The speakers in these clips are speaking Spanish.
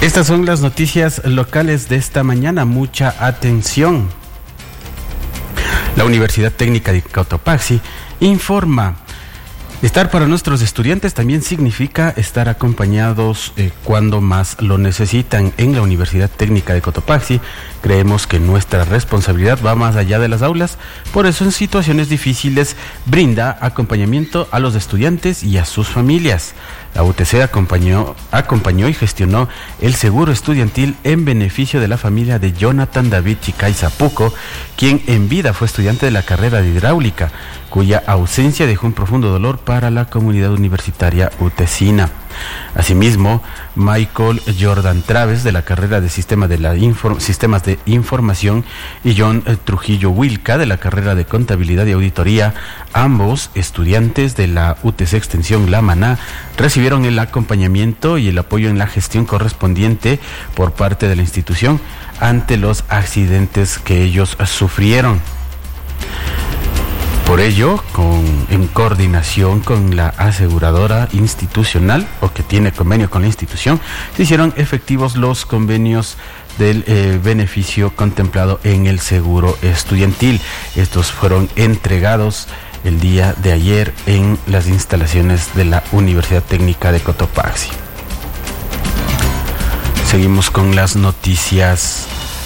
Estas son las noticias locales de esta mañana. Mucha atención. La Universidad Técnica de Cotopaxi informa: estar para nuestros estudiantes también significa estar acompañados cuando más lo necesitan. En la Universidad Técnica de Cotopaxi creemos que nuestra responsabilidad va más allá de las aulas, por eso en situaciones difíciles brinda acompañamiento a los estudiantes y a sus familias. La UTC acompañó y gestionó el seguro estudiantil en beneficio de la familia de Jonathan David Chicay Zapuco, quien en vida fue estudiante de la carrera de hidráulica, cuya ausencia dejó un profundo dolor para la comunidad universitaria utecina. Asimismo, Michael Jordan Traves, de la carrera de Sistemas de Información, y John Trujillo Wilca, de la carrera de Contabilidad y Auditoría, ambos estudiantes de la UTC Extensión La Maná, recibieron el acompañamiento y el apoyo en la gestión correspondiente por parte de la institución ante los accidentes que ellos sufrieron. Por ello, en coordinación con la aseguradora institucional, o que tiene convenio con la institución, se hicieron efectivos los convenios del beneficio contemplado en el seguro estudiantil. Estos fueron entregados el día de ayer en las instalaciones de la Universidad Técnica de Cotopaxi. Seguimos con las noticias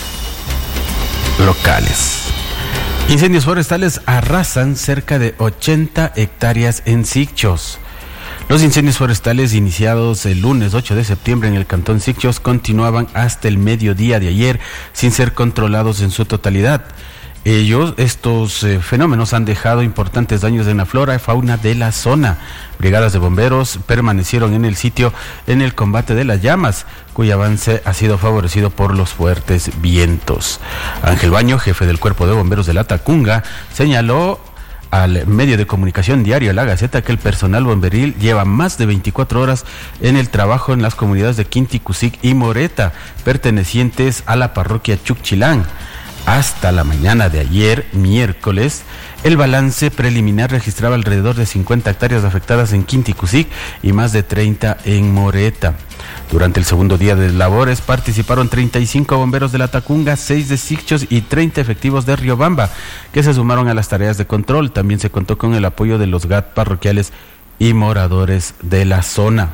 locales. Incendios forestales arrasan cerca de 80 hectáreas en Sicchos. Los incendios forestales iniciados el lunes 8 de septiembre en el cantón Sicchos continuaban hasta el mediodía de ayer sin ser controlados en su totalidad. Estos fenómenos han dejado importantes daños en la flora y fauna de la zona. Brigadas de bomberos permanecieron en el sitio en el combate de las llamas, cuyo avance ha sido favorecido por los fuertes vientos. Ángel Baño, jefe del Cuerpo de Bomberos de la Tacunga, señaló al medio de comunicación diario La Gaceta que el personal bomberil lleva más de 24 horas en el trabajo en las comunidades de Quinticusic y Moreta, pertenecientes a la parroquia Chucchilán. Hasta la mañana de ayer, miércoles, el balance preliminar registraba alrededor de 50 hectáreas afectadas en Quinticusic y más de 30 en Moreta. Durante el segundo día de labores participaron 35 bomberos de la Tacunga, 6 de Sicchos y 30 efectivos de Riobamba, que se sumaron a las tareas de control. También se contó con el apoyo de los GAT parroquiales y moradores de la zona.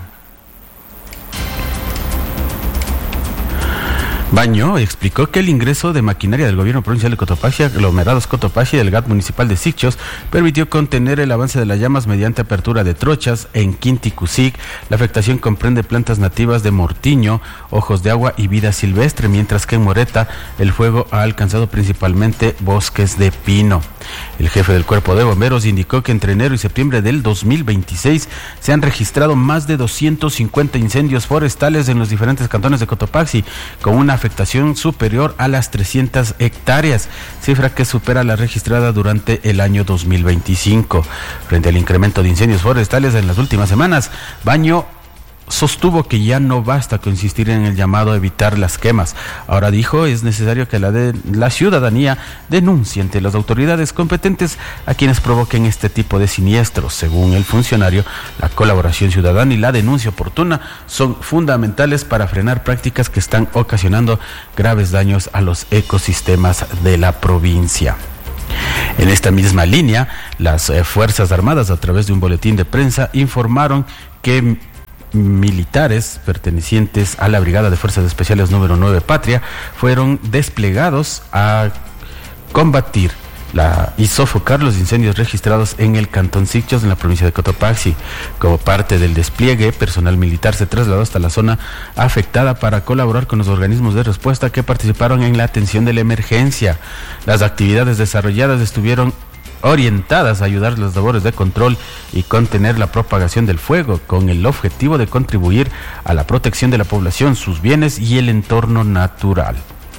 Baño explicó que el ingreso de maquinaria del gobierno provincial de Cotopaxi, aglomerados Cotopaxi y del GAT municipal de Sicchos permitió contener el avance de las llamas mediante apertura de trochas. En Quinticusic, la afectación comprende plantas nativas de mortiño, ojos de agua y vida silvestre, mientras que en Moreta el fuego ha alcanzado principalmente bosques de pino. El jefe del Cuerpo de Bomberos indicó que entre enero y septiembre del 2026 se han registrado más de 250 incendios forestales en los diferentes cantones de Cotopaxi, con una afectación superior a las 300 hectáreas, cifra que supera la registrada durante el año 2025. Frente al incremento de incendios forestales en las últimas semanas, Baño sostuvo que ya no basta con insistir en el llamado a evitar las quemas. Ahora, dijo, es necesario que la ciudadanía denuncie ante las autoridades competentes a quienes provoquen este tipo de siniestros. Según el funcionario, la colaboración ciudadana y la denuncia oportuna son fundamentales para frenar prácticas que están ocasionando graves daños a los ecosistemas de la provincia. En esta misma línea, las Fuerzas Armadas, a través de un boletín de prensa, informaron que militares pertenecientes a la Brigada de Fuerzas Especiales número 9 Patria fueron desplegados a combatir y sofocar los incendios registrados en el cantón Sicchos, en la provincia de Cotopaxi. Como parte del despliegue, personal militar se trasladó hasta la zona afectada para colaborar con los organismos de respuesta que participaron en la atención de la emergencia. Las actividades desarrolladas estuvieron orientadas a ayudar las labores de control y contener la propagación del fuego, con el objetivo de contribuir a la protección de la población, sus bienes y el entorno natural.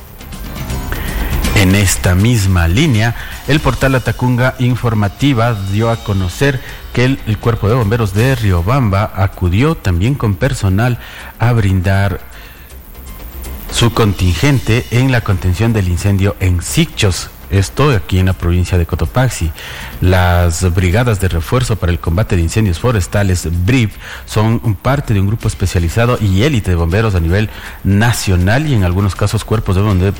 En esta misma línea, el portal La Tacunga Informativa dio a conocer que el Cuerpo de Bomberos de Riobamba acudió también con personal a brindar su contingente en la contención del incendio en Sicchos. esto aquí en la provincia de Cotopaxi. Las brigadas de refuerzo para el combate de incendios forestales, BRIF, son parte de un grupo especializado y élite de bomberos a nivel nacional, y en algunos casos cuerpos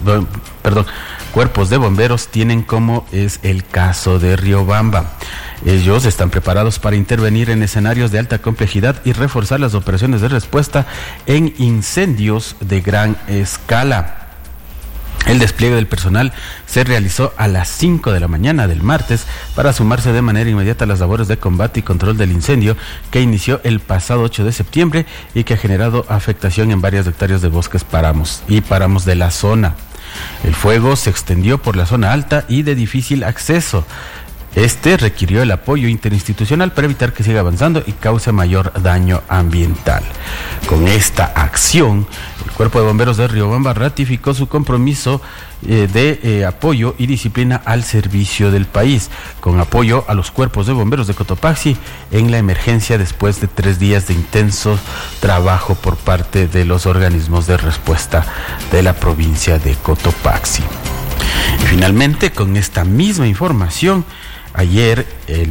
de bomberos tienen, como es el caso de Riobamba. Ellos están preparados para intervenir en escenarios de alta complejidad y reforzar las operaciones de respuesta en incendios de gran escala. El despliegue del personal se realizó a las 5 de la mañana del martes para sumarse de manera inmediata a las labores de combate y control del incendio que inició el pasado 8 de septiembre y que ha generado afectación en varias hectáreas de bosques páramos de la zona. El fuego se extendió por la zona alta y de difícil acceso. Este requirió el apoyo interinstitucional para evitar que siga avanzando y cause mayor daño ambiental. Con esta acción, el Cuerpo de Bomberos de Riobamba ratificó su compromiso de apoyo y disciplina al servicio del país, con apoyo a los cuerpos de bomberos de Cotopaxi en la emergencia después de 3 días de intenso trabajo por parte de los organismos de respuesta de la provincia de Cotopaxi. Y finalmente, con esta misma información, ayer el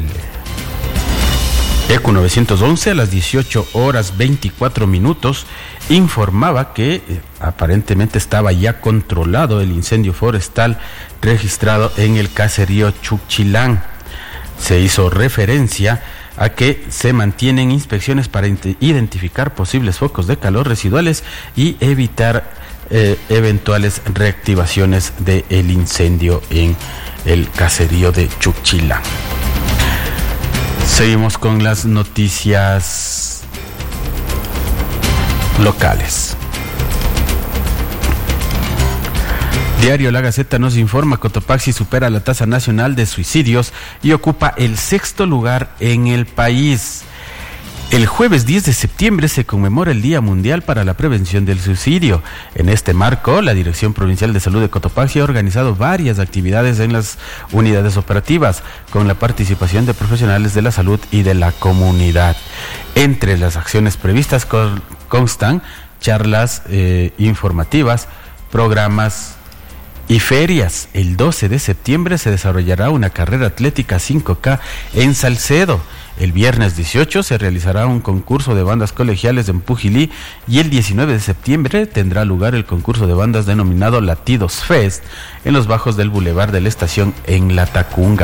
ECU 911 a las 18:24 informaba que aparentemente estaba ya controlado el incendio forestal registrado en el caserío Chuchilán. Se hizo referencia a que se mantienen inspecciones para identificar posibles focos de calor residuales y evitar eventuales reactivaciones del incendio en el caserío de Chuchilán. Seguimos con las noticias locales. Diario La Gaceta nos informa: Cotopaxi supera la tasa nacional de suicidios y ocupa el 6º lugar en el país. El jueves 10 de septiembre se conmemora el Día Mundial para la Prevención del Suicidio. En este marco, la Dirección Provincial de Salud de Cotopaxi ha organizado varias actividades en las unidades operativas, con la participación de profesionales de la salud y de la comunidad. Entre las acciones previstas constan charlas informativas, programas y ferias. El 12 de septiembre se desarrollará una carrera atlética 5K en Salcedo. El viernes 18 se realizará un concurso de bandas colegiales en Pujilí, y el 19 de septiembre tendrá lugar el concurso de bandas denominado Latidos Fest en los bajos del Boulevard de la Estación en Latacunga.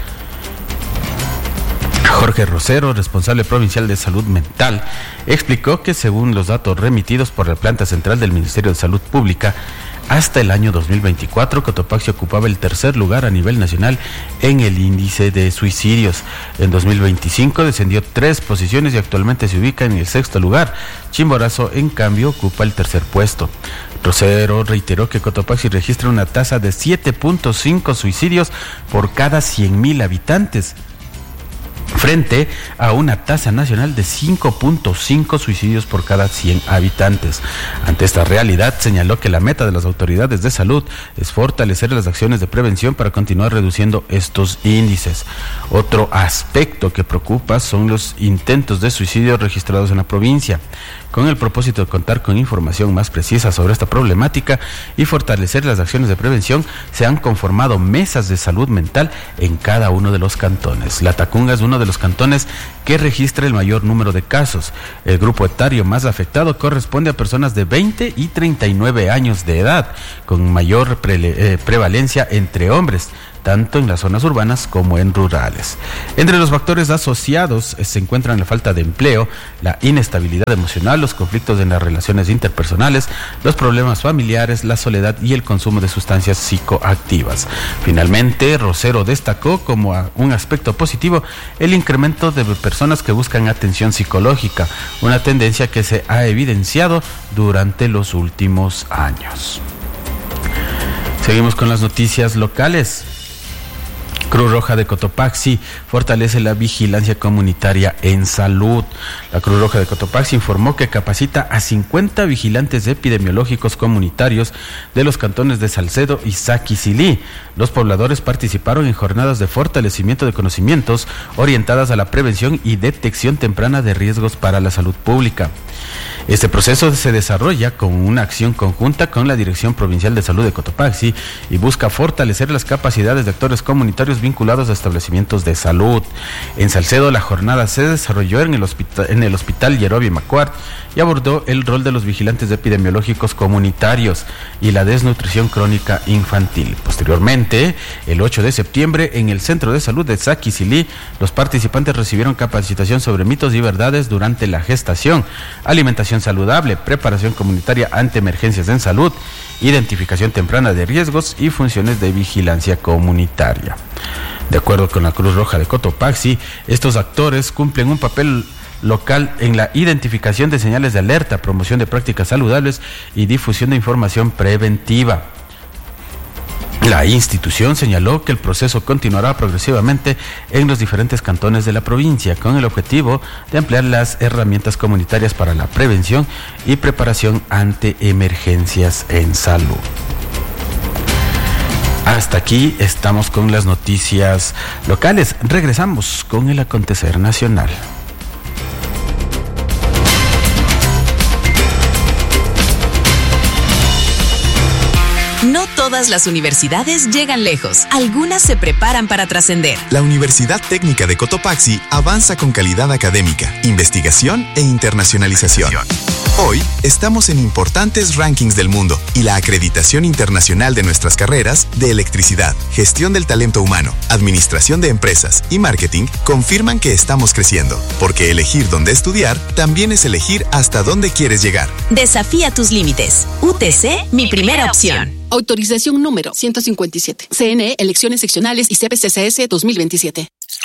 Jorge Rosero, responsable provincial de Salud Mental, explicó que según los datos remitidos por la planta central del Ministerio de Salud Pública, hasta el año 2024, Cotopaxi ocupaba el 3er lugar a nivel nacional en el índice de suicidios. En 2025 descendió 3 posiciones y actualmente se ubica en el 6º lugar. Chimborazo, en cambio, ocupa el 3er puesto. Rosero reiteró que Cotopaxi registra una tasa de 7.5 suicidios por cada 100,000 habitantes, frente a una tasa nacional de 5.5 suicidios por cada 100 habitantes. Ante esta realidad, señaló que la meta de las autoridades de salud es fortalecer las acciones de prevención para continuar reduciendo estos índices. Otro aspecto que preocupa son los intentos de suicidio registrados en la provincia. Con el propósito de contar con información más precisa sobre esta problemática y fortalecer las acciones de prevención, se han conformado mesas de salud mental en cada uno de los cantones. Latacunga es uno de los cantones que registra el mayor número de casos. El grupo etario más afectado corresponde a personas de 20 y 39 años de edad, con mayor prevalencia entre hombres, tanto en las zonas urbanas como en rurales. Entre los factores asociados se encuentran la falta de empleo, la inestabilidad emocional, los conflictos en las relaciones interpersonales, los problemas familiares, la soledad y el consumo de sustancias psicoactivas. Finalmente, Rosero destacó como un aspecto positivo el incremento de personas que buscan atención psicológica, una tendencia que se ha evidenciado durante los últimos años. Seguimos con las noticias locales. Cruz Roja de Cotopaxi fortalece la vigilancia comunitaria en salud. La Cruz Roja de Cotopaxi informó que capacita a 50 vigilantes epidemiológicos comunitarios de los cantones de Salcedo y Saquicilí. Los pobladores participaron en jornadas de fortalecimiento de conocimientos orientadas a la prevención y detección temprana de riesgos para la salud pública. Este proceso se desarrolla con una acción conjunta con la Dirección Provincial de Salud de Cotopaxi y busca fortalecer las capacidades de actores comunitarios vinculados a establecimientos de salud. En Salcedo, la jornada se desarrolló en el Hospital Yerobi Macuart y abordó el rol de los vigilantes epidemiológicos comunitarios y la desnutrición crónica infantil. Posteriormente, el 8 de septiembre, en el Centro de Salud de Saquicilí, los participantes recibieron capacitación sobre mitos y verdades durante la gestación, alimentación saludable, preparación comunitaria ante emergencias en salud, identificación temprana de riesgos y funciones de vigilancia comunitaria. De acuerdo con la Cruz Roja de Cotopaxi, estos actores cumplen un papel local en la identificación de señales de alerta, promoción de prácticas saludables y difusión de información preventiva. La institución señaló que el proceso continuará progresivamente en los diferentes cantones de la provincia, con el objetivo de ampliar las herramientas comunitarias para la prevención y preparación ante emergencias en salud. Hasta aquí estamos con las noticias locales. Regresamos con el acontecer nacional. No todas las universidades llegan lejos. Algunas se preparan para trascender. La Universidad Técnica de Cotopaxi avanza con calidad académica, investigación e internacionalización. Hoy estamos en importantes rankings del mundo y la acreditación internacional de nuestras carreras de electricidad, gestión del talento humano, administración de empresas y marketing confirman que estamos creciendo, porque elegir dónde estudiar también es elegir hasta dónde quieres llegar. Desafía tus límites. UTC, mi primera opción. Autorización número 157. CNE, Elecciones Seccionales y CPCCS 2027.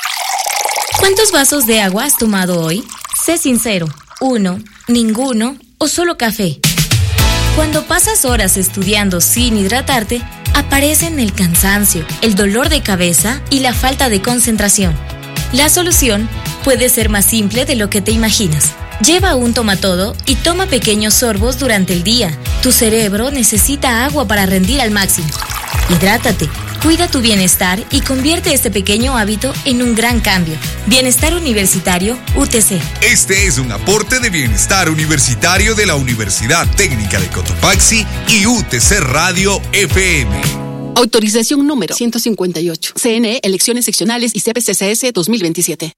¿Cuántos vasos de agua has tomado hoy? Sé sincero. 1, ninguno o solo café. Cuando pasas horas estudiando sin hidratarte, aparecen el cansancio, el dolor de cabeza y la falta de concentración. La solución puede ser más simple de lo que te imaginas. Lleva un tomatodo y toma pequeños sorbos durante el día. Tu cerebro necesita agua para rendir al máximo. Hidrátate, cuida tu bienestar y convierte este pequeño hábito en un gran cambio. Bienestar Universitario UTC. Este es un aporte de bienestar universitario de la Universidad Técnica de Cotopaxi y UTC Radio FM. Autorización número 158. CNE, Elecciones Seccionales y CPCCS 2027.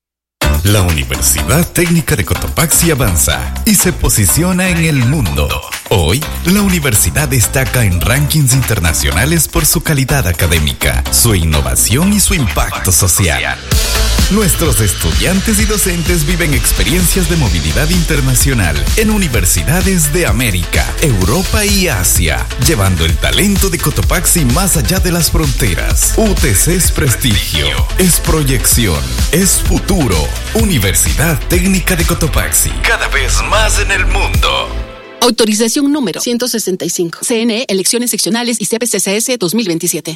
La Universidad Técnica de Cotopaxi avanza y se posiciona en el mundo. Hoy, la universidad destaca en rankings internacionales por su calidad académica, su innovación y su impacto social. Nuestros estudiantes y docentes viven experiencias de movilidad internacional en universidades de América, Europa y Asia, llevando el talento de Cotopaxi más allá de las fronteras. UTC es prestigio, es proyección, es futuro. Universidad Técnica de Cotopaxi, cada vez más en el mundo. Autorización número 165. CNE, Elecciones Seccionales y CPCCS 2027.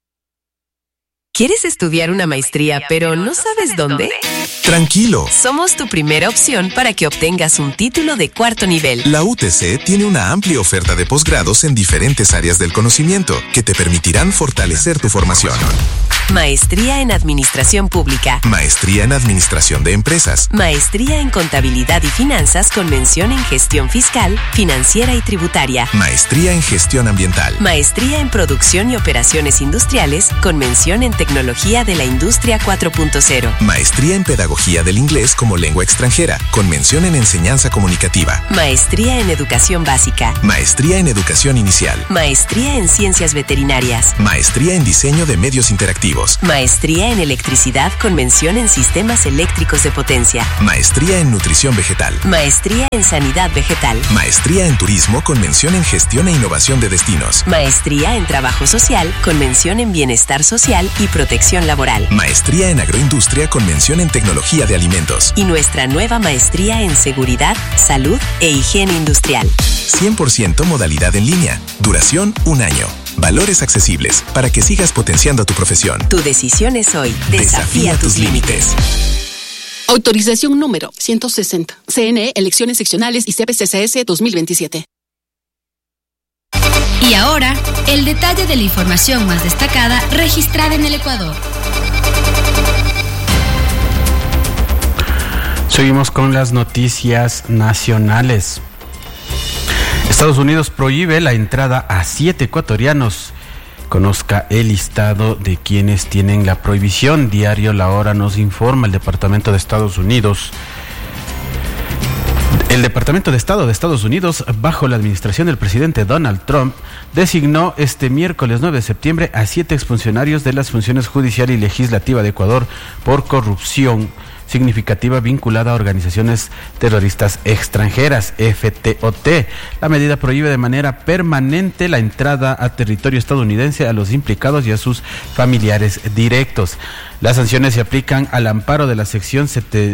¿Quieres estudiar una maestría pero no sabes dónde? Tranquilo. Somos tu primera opción para que obtengas un título de cuarto nivel. La UTC tiene una amplia oferta de posgrados en diferentes áreas del conocimiento que te permitirán fortalecer tu formación. Maestría en Administración Pública. Maestría en Administración de Empresas. Maestría en Contabilidad y Finanzas con mención en Gestión Fiscal, Financiera y Tributaria. Maestría en Gestión Ambiental. Maestría en Producción y Operaciones Industriales con mención en Tecnología de la Industria 4.0. Maestría en Pedagogía del Inglés como lengua extranjera con mención en Enseñanza Comunicativa. Maestría en Educación Básica. Maestría en Educación Inicial. Maestría en Ciencias Veterinarias. Maestría en Diseño de Medios Interactivos. Maestría en Electricidad con mención en Sistemas Eléctricos de Potencia. Maestría en Nutrición Vegetal. Maestría en Sanidad Vegetal. Maestría en Turismo con mención en Gestión e Innovación de Destinos. Maestría en Trabajo Social con mención en Bienestar Social y Protección Laboral. Maestría en Agroindustria con mención en Tecnología de Alimentos. Y nuestra nueva maestría en Seguridad, Salud e Higiene Industrial. 100% modalidad en línea. Duración 1 año. Valores accesibles para que sigas potenciando tu profesión. Tu decisión es hoy. Desafía tus límites. Autorización número 160. CNE, Elecciones Seccionales y CPCCS 2027. Y ahora, el detalle de la información más destacada registrada en el Ecuador. Seguimos con las noticias nacionales. Estados Unidos prohíbe la entrada a 7 ecuatorianos. Conozca el listado de quienes tienen la prohibición. Diario La Hora nos informa el Departamento de Estados Unidos. El Departamento de Estado de Estados Unidos, bajo la administración del presidente Donald Trump, designó este miércoles 9 de septiembre a 7 exfuncionarios de las funciones judicial y legislativa de Ecuador por corrupción significativa vinculada a organizaciones terroristas extranjeras, FTOT. La medida prohíbe de manera permanente la entrada a territorio estadounidense a los implicados y a sus familiares directos. Las sanciones se aplican al amparo de la sección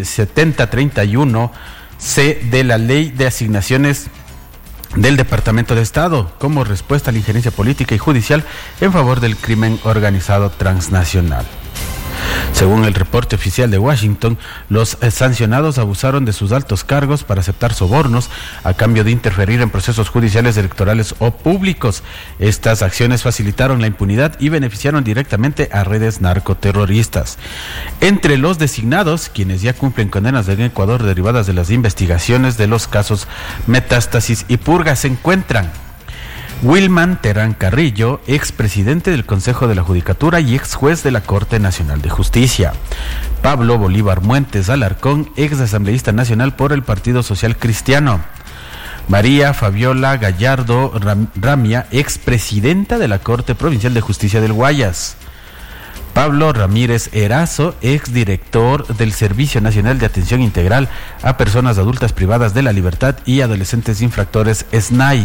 7031C de la Ley de Asignaciones del Departamento de Estado, como respuesta a la injerencia política y judicial en favor del crimen organizado transnacional. Según el reporte oficial de Washington, los sancionados abusaron de sus altos cargos para aceptar sobornos a cambio de interferir en procesos judiciales, electorales o públicos. Estas acciones facilitaron la impunidad y beneficiaron directamente a redes narcoterroristas. Entre los designados, quienes ya cumplen condenas en Ecuador derivadas de las investigaciones de los casos Metástasis y Purga, se encuentran Wilman Terán Carrillo, expresidente del Consejo de la Judicatura y ex juez de la Corte Nacional de Justicia. Pablo Bolívar Muentes Alarcón, ex asambleísta nacional por el Partido Social Cristiano. María Fabiola Gallardo Ramia, expresidenta de la Corte Provincial de Justicia del Guayas. Pablo Ramírez Erazo, exdirector del Servicio Nacional de Atención Integral a Personas Adultas Privadas de la Libertad y Adolescentes Infractores, SNAI.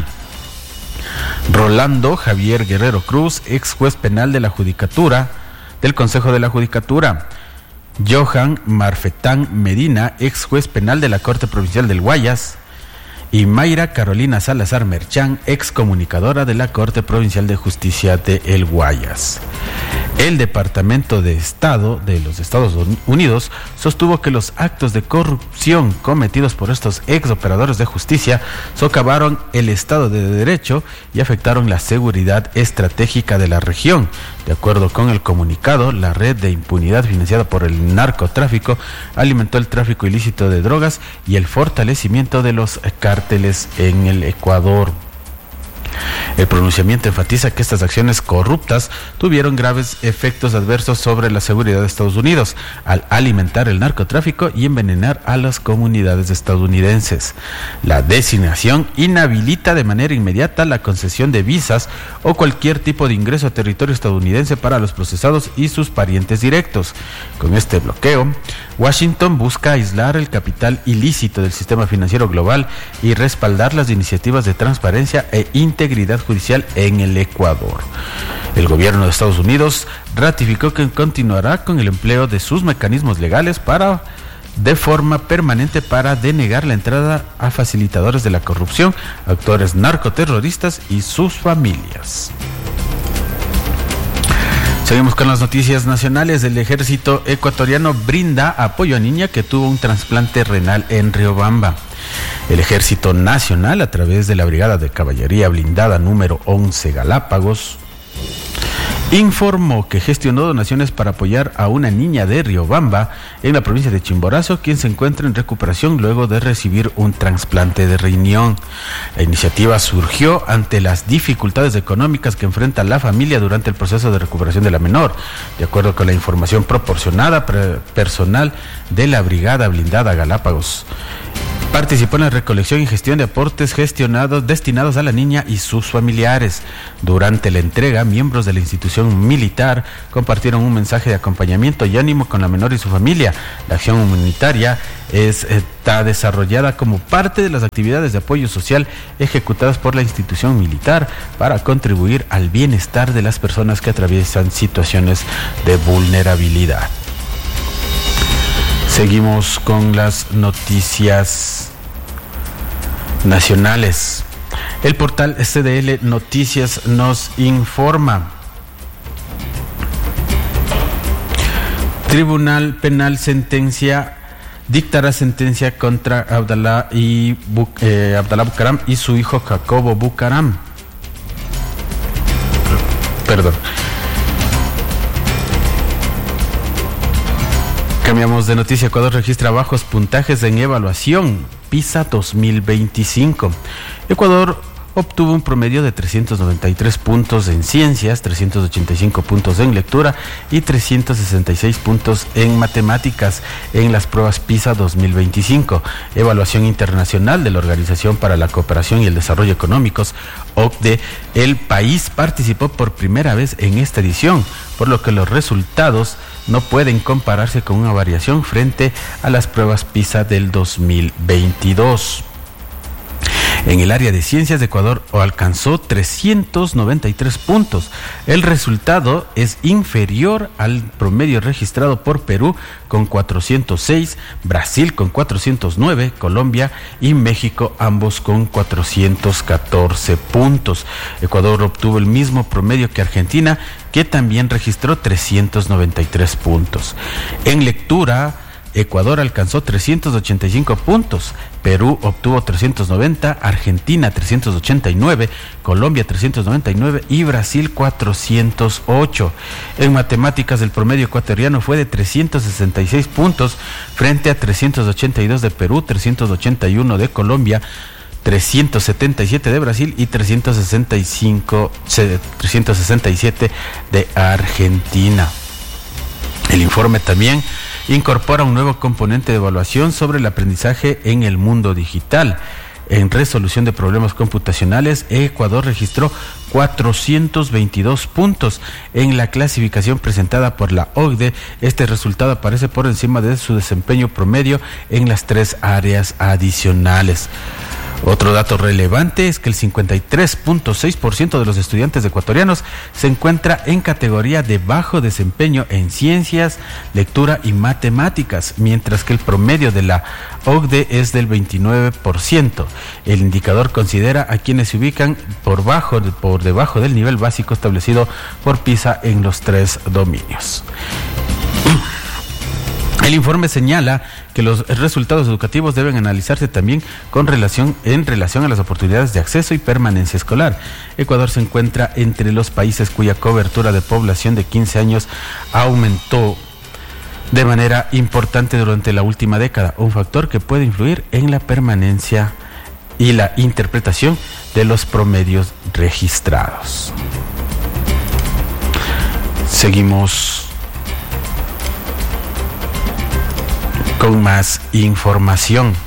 Rolando Javier Guerrero Cruz, ex juez penal de la Judicatura, del Consejo de la Judicatura. Johan Marfetán Medina, ex juez penal de la Corte Provincial del Guayas. Y Mayra Carolina Salazar Merchán, ex comunicadora de la Corte Provincial de Justicia de El Guayas. El Departamento de Estado de los Estados Unidos sostuvo que los actos de corrupción cometidos por estos ex operadores de justicia socavaron el Estado de Derecho y afectaron la seguridad estratégica de la región. De acuerdo con el comunicado, la red de impunidad financiada por el narcotráfico alimentó el tráfico ilícito de drogas y el fortalecimiento de los cárteles en el Ecuador. El pronunciamiento enfatiza que estas acciones corruptas tuvieron graves efectos adversos sobre la seguridad de Estados Unidos al alimentar el narcotráfico y envenenar a las comunidades estadounidenses. La designación inhabilita de manera inmediata la concesión de visas o cualquier tipo de ingreso a territorio estadounidense para los procesados y sus parientes directos. Con este bloqueo, Washington busca aislar el capital ilícito del sistema financiero global y respaldar las iniciativas de transparencia e integridad judicial en el Ecuador. El gobierno de Estados Unidos ratificó que continuará con el empleo de sus mecanismos legales de forma permanente para denegar la entrada a facilitadores de la corrupción, actores narcoterroristas y sus familias. Seguimos con las noticias nacionales. El ejército ecuatoriano brinda apoyo a niña que tuvo un trasplante renal en Riobamba. El Ejército Nacional, a través de la Brigada de Caballería Blindada número 11 Galápagos, informó que gestionó donaciones para apoyar a una niña de Riobamba, en la provincia de Chimborazo, quien se encuentra en recuperación luego de recibir un trasplante de riñón. La iniciativa surgió ante las dificultades económicas que enfrenta la familia durante el proceso de recuperación de la menor. De acuerdo con la información proporcionada personal de la Brigada Blindada Galápagos, participó en la recolección y gestión de aportes destinados a la niña y sus familiares. Durante la entrega, miembros de la institución militar compartieron un mensaje de acompañamiento y ánimo con la menor y su familia. La acción humanitaria está desarrollada como parte de las actividades de apoyo social ejecutadas por la institución militar para contribuir al bienestar de las personas que atraviesan situaciones de vulnerabilidad. Seguimos con las noticias nacionales. El portal CDL Noticias nos informa. Tribunal Penal dictará sentencia contra Abdalá Bucaram y su hijo Jacobo Bucaram. Perdón. Cambiamos de noticia. Ecuador registra bajos puntajes en evaluación PISA 2025. Ecuador obtuvo un promedio de 393 puntos en ciencias, 385 puntos en lectura y 366 puntos en matemáticas en las pruebas PISA 2025, evaluación internacional de la Organización para la Cooperación y el Desarrollo Económicos, OCDE. El país participó por primera vez en esta edición, por lo que los resultados no pueden compararse con una variación frente a las pruebas PISA del 2022. En el área de ciencias, Ecuador alcanzó 393 puntos. El resultado es inferior al promedio registrado por Perú con 406, Brasil con 409, Colombia y México ambos con 414 puntos. Ecuador obtuvo el mismo promedio que Argentina, que también registró 393 puntos. En lectura, Ecuador alcanzó 385 puntos, Perú obtuvo 390, Argentina 389, Colombia 399 y Brasil 408. En matemáticas, el promedio ecuatoriano fue de 366 puntos frente a 382 de Perú, 381 de Colombia, 377 de Brasil y 367 de Argentina. El informe también incorpora un nuevo componente de evaluación sobre el aprendizaje en el mundo digital. En resolución de problemas computacionales, Ecuador registró 422 puntos en la clasificación presentada por la OCDE. Este resultado aparece por encima de su desempeño promedio en las 3 áreas adicionales. Otro dato relevante es que el 53.6% de los estudiantes ecuatorianos se encuentra en categoría de bajo desempeño en ciencias, lectura y matemáticas, mientras que el promedio de la OCDE es del 29%. El indicador considera a quienes se ubican por debajo del nivel básico establecido por PISA en los 3 dominios. El informe señala que los resultados educativos deben analizarse también en relación a las oportunidades de acceso y permanencia escolar. Ecuador se encuentra entre los países cuya cobertura de población de 15 años aumentó de manera importante durante la última década, un factor que puede influir en la permanencia y la interpretación de los promedios registrados. Seguimos con más información.